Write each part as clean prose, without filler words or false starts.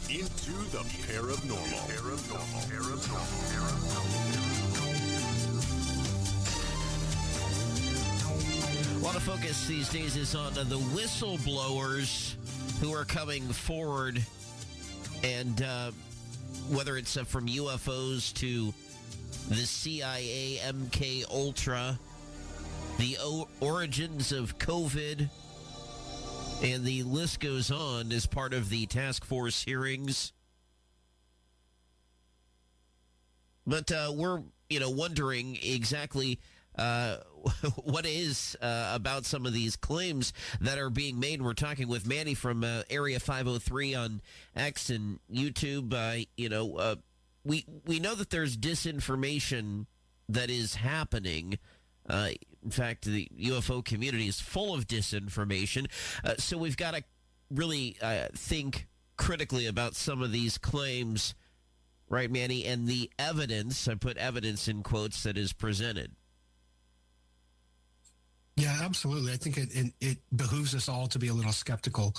Into the paranormal. A lot of focus these days is on the whistleblowers who are coming forward, and whether it's from UFOs to the CIA, MK Ultra, the origins of COVID, and the list goes on as part of the task force hearings. But we're, wondering exactly what is about some of these claims that are being made. We're talking with Manny from Area 503 on X and YouTube. We know that there's disinformation that is happening. In fact, the UFO community is full of disinformation. So we've got to really think critically about some of these claims, right, Manny? And the evidence, I put evidence in quotes, that is presented. Yeah, absolutely. I think it behooves us all to be a little skeptical.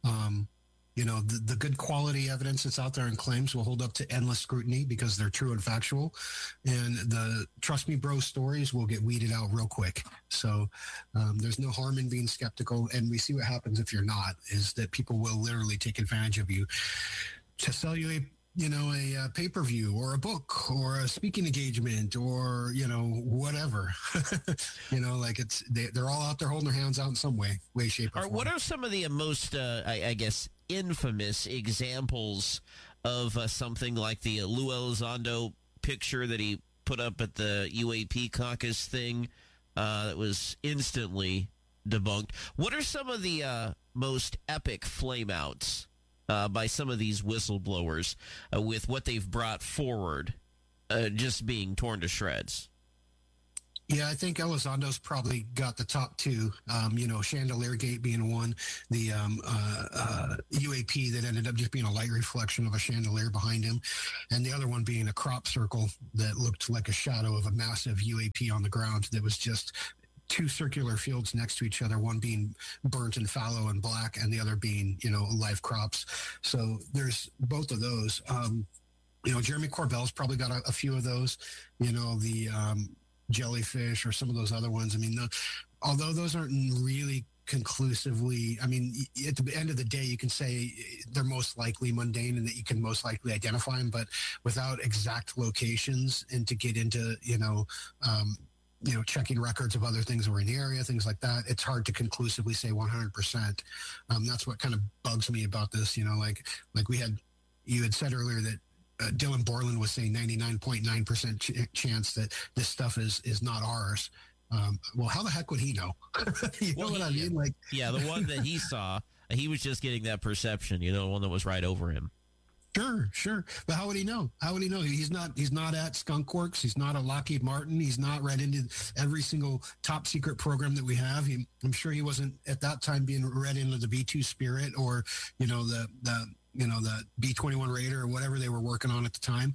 The good quality evidence that's out there and claims will hold up to endless scrutiny because they're true and factual. And the trust me, bro stories will get weeded out real quick. So there's no harm in being skeptical. And we see what happens if you're not, is that people will literally take advantage of you to sell you a pay-per-view or a book or a speaking engagement or, whatever. They're all out there holding their hands out in some way, shape, or form. What are some of the most, infamous examples of something like the Lou Elizondo picture that he put up at the UAP caucus thing that was instantly debunked? What are some of the most epic flameouts by some of these whistleblowers with what they've brought forward just being torn to shreds? Yeah, I think Elizondo's probably got the top two, Chandelier Gate being one, the UAP that ended up just being a light reflection of a chandelier behind him, and the other one being a crop circle that looked like a shadow of a massive UAP on the ground that was just two circular fields next to each other, one being burnt and fallow and black, and the other being, live crops. So there's both of those. Jeremy Corbell's probably got a few of those, the jellyfish or some of those other ones. I mean, although those aren't really conclusively, at the end of the day, you can say they're most likely mundane and that you can most likely identify them, but without exact locations and to get into, checking records of other things that were in the area, things like that, it's hard to conclusively say 100%. That's what kind of bugs me about this, like you had said earlier that Dylan Borland was saying 99.9% chance that this stuff is not ours. Well, how the heck would he know? You know what I mean? The one that he saw, he was just getting that perception, the one that was right over him. Sure. But how would he know? He's not at Skunk Works. He's not at Lockheed Martin. He's not read into every single top secret program that we have. I'm sure he wasn't at that time being read into the B-2 Spirit or, the B-21 Raider or whatever they were working on at the time.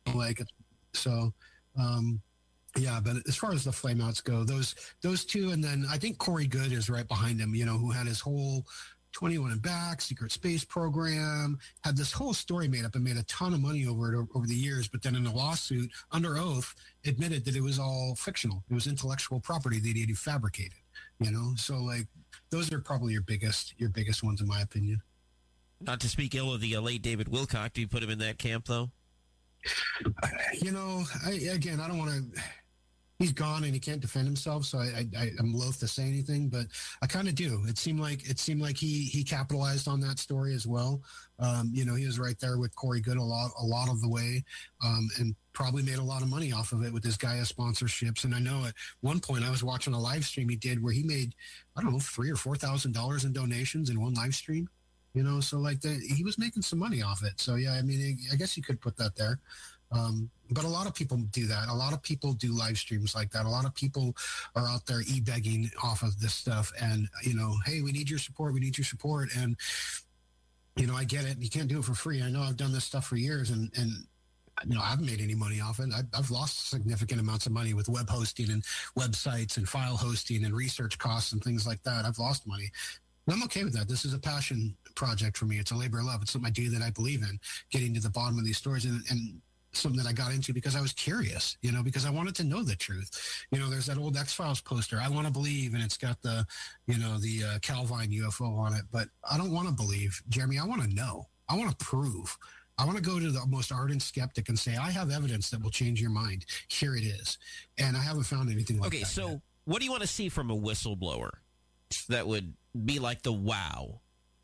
But as far as the flameouts go, those two, and then I think Corey Good is right behind him, who had his whole 21 and Back, secret space program, had this whole story made up and made a ton of money over it over the years, but then in a lawsuit, under oath, admitted that it was all fictional. It was intellectual property that he had fabricated, So, those are probably your biggest ones, in my opinion. Not to speak ill of the late David Wilcock. Do you put him in that camp, though? I don't want to... He's gone and he can't defend himself, so I'm loath to say anything, but I kind of do. It seemed like he capitalized on that story as well. He was right there with Corey Good a lot of the way, and probably made a lot of money off of it with his Gaia sponsorships. And I know at one point I was watching a live stream he did where he made, $3,000 or $4,000 in donations in one live stream. So he was making some money off it. So yeah, I guess you could put that there. But a lot of people do that. A lot of people do live streams like that. A lot of people are out there e-begging off of this stuff and, hey, we need your support. And, I get it. You can't do it for free. I know I've done this stuff for years and I haven't made any money off it. I've lost significant amounts of money with web hosting and websites and file hosting and research costs and things like that. I've lost money. And I'm okay with that. This is a passion project for me. It's a labor of love. It's something I do that I believe in, getting to the bottom of these stories, and something that I got into because I was curious, because I wanted to know the truth. There's that old X-Files poster, I want to believe, and it's got the Calvine UFO on it, but I don't want to believe, Jeremy. I want to know. I want to prove. I want to go to the most ardent skeptic and say, I have evidence that will change your mind. Here it is. And I haven't found anything like that. Okay, so yet. What do you want to see from a whistleblower that would be like the wow?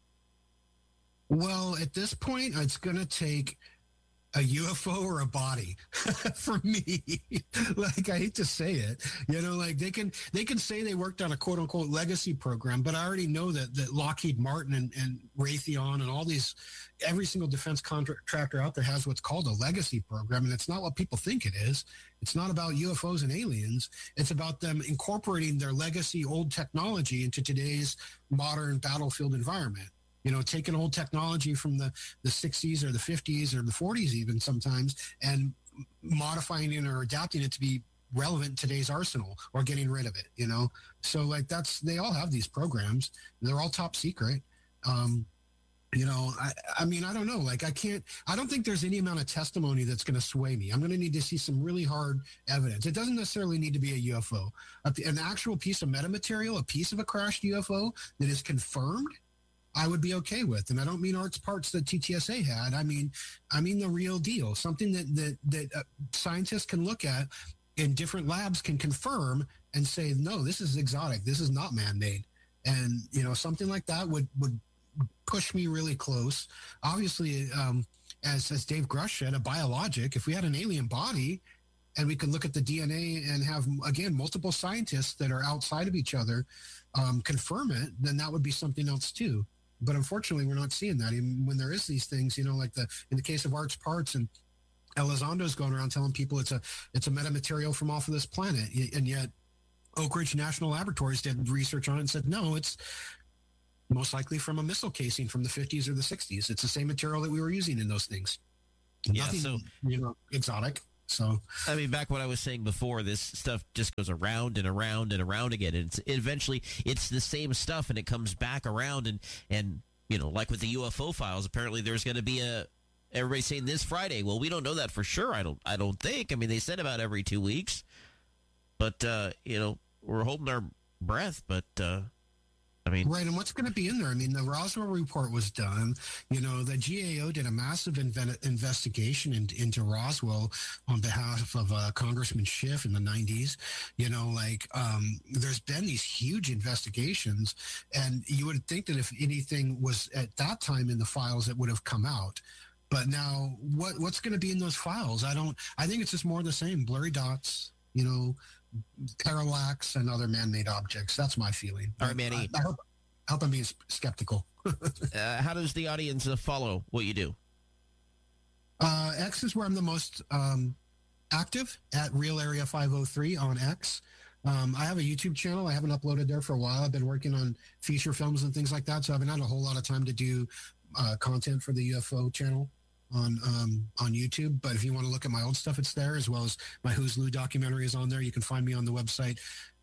Well, at this point, it's going to take a UFO or a body for me. Like, I hate to say it, like they can say they worked on a quote unquote legacy program, but I already know that Lockheed Martin and Raytheon and all these, every single defense contractor out there has what's called a legacy program. And it's not what people think it is. It's not about UFOs and aliens. It's about them incorporating their legacy old technology into today's modern battlefield environment. Taking old technology from the 60s or the 50s or the 40s even sometimes, and modifying it or adapting it to be relevant in today's arsenal, or getting rid of it, So like they all have these programs. They're all top secret. I mean, I don't know. Like I don't think there's any amount of testimony that's going to sway me. I'm going to need to see some really hard evidence. It doesn't necessarily need to be a UFO. An actual piece of metamaterial, a piece of a crashed UFO that is confirmed, I would be okay with. And I don't mean arts parts that TTSA had. I mean the real deal, something that scientists can look at in different labs, can confirm and say, no, this is exotic. This is not man-made. And, something like that would push me really close. Obviously, as Dave Grush said, a biologic, if we had an alien body and we could look at the DNA and have, again, multiple scientists that are outside of each other confirm it, then that would be something else too. But unfortunately, we're not seeing that. Even when there is these things, like in the case of Arts Parts, and Elizondo's going around telling people it's a metamaterial from off of this planet, and yet Oak Ridge National Laboratories did research on it and said, no, it's most likely from a missile casing from the 50s or the 60s. It's the same material that we were using in those things. Yeah, nothing, exotic. So, I mean, back what I was saying before, this stuff just goes around and around and around again. And eventually it's the same stuff, and it comes back around. And like with the UFO files, apparently there's going to be everybody's saying this Friday. Well, we don't know that for sure. I don't think. I mean, they said about every 2 weeks. But, we're holding our breath. But, right, and what's going to be in there? I mean, the Roswell report was done. The GAO did a massive investigation into Roswell on behalf of Congressman Schiff in the 90s. There's been these huge investigations, and you would think that if anything was at that time in the files, it would have come out. But now, what's going to be in those files? I think it's just more of the same, blurry dots, parallax and other man-made objects. That's my feeling. All right, Manny. I hope I'm being skeptical. How does the audience follow what you do? X is where I'm the most active, at Real Area 503 on X. I have a YouTube channel. I haven't uploaded there for a while. I've been working on feature films and things like that, so I haven't had a whole lot of time to do content for the UFO channel on YouTube. But if you want to look at my old stuff, it's there, as well as my Who's Lou documentary is on there. You can find me on the website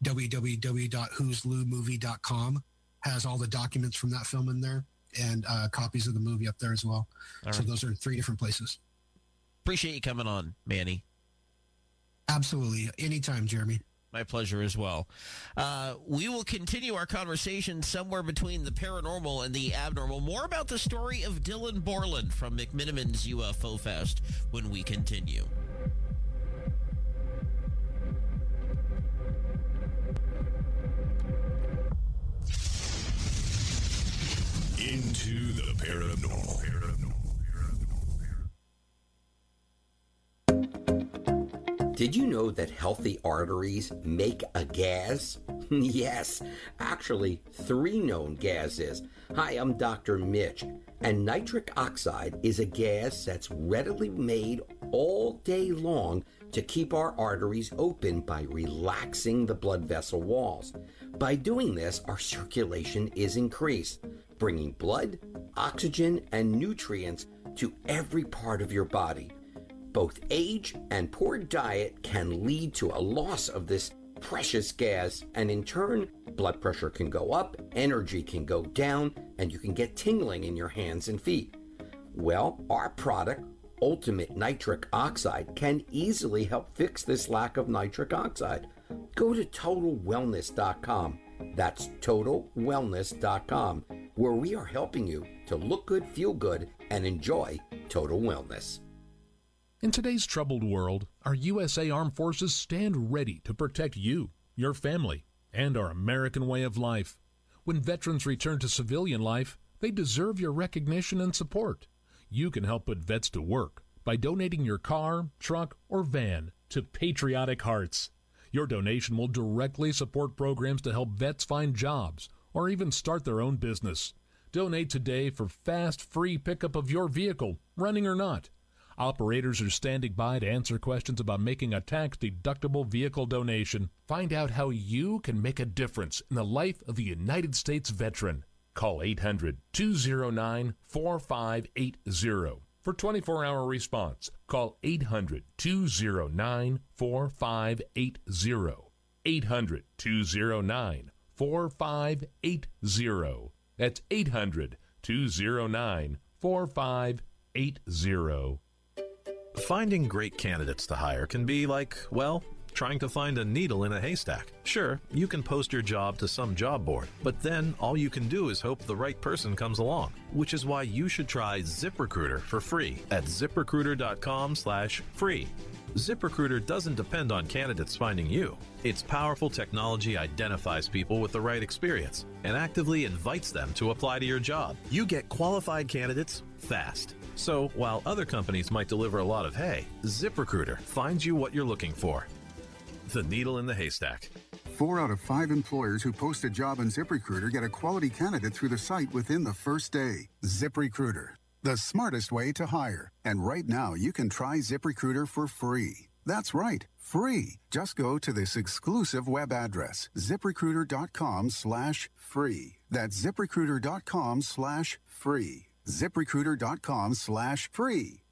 www.whosloomovie.com. Has all the documents from that film in there, and copies of the movie up there as well. So those are 3 different places. Appreciate you coming on, Manny. Absolutely. Anytime, Jeremy. My pleasure as well. We will continue our conversation somewhere between the paranormal and the abnormal. More about the story of Dylan Borland from McMiniman's UFO Fest when we continue. Into the paranormal. Did you know that healthy arteries make a gas? Yes, actually 3 known gases. Hi, I'm Dr. Mitch, and nitric oxide is a gas that's readily made all day long to keep our arteries open by relaxing the blood vessel walls. By doing this, our circulation is increased, bringing blood, oxygen, and nutrients to every part of your body. Both age and poor diet can lead to a loss of this precious gas, and in turn Blood pressure can go up, energy can go down, and you can get tingling in your hands and feet. Well, our product, Ultimate Nitric Oxide, can easily help fix this lack of nitric oxide. Go to TotalWellness.com. That's TotalWellness.com, where we are helping you to look good, feel good, and enjoy total wellness. In today's troubled world, our USA Armed Forces stand ready to protect you, your family, and our American way of life. When veterans return to civilian life, they deserve your recognition and support. You can help put vets to work by donating your car, truck, or van to Patriotic Hearts. Your donation will directly support programs to help vets find jobs or even start their own business. Donate today for fast, free pickup of your vehicle, running or not. Operators are standing by to answer questions about making a tax-deductible vehicle donation. Find out how you can make a difference in the life of a United States veteran. Call 800-209-4580 for 24-hour response. Call 800-209-4580. 800-209-4580. That's 800-209-4580. Finding great candidates to hire can be like, well, trying to find a needle in a haystack. Sure, you can post your job to some job board, but then all you can do is hope the right person comes along, which is why you should try ZipRecruiter for free at ZipRecruiter.com/free. ZipRecruiter doesn't depend on candidates finding you. Its powerful technology identifies people with the right experience and actively invites them to apply to your job. You get qualified candidates fast. So while other companies might deliver a lot of hay, ZipRecruiter finds you what you're looking for. The needle in the haystack. 4 out of 5 employers who post a job on ZipRecruiter get a quality candidate through the site within the first day. ZipRecruiter, the smartest way to hire. And right now, you can try ZipRecruiter for free. That's right, free. Just go to this exclusive web address, ZipRecruiter.com/free. That's ZipRecruiter.com/free. ZipRecruiter.com/free.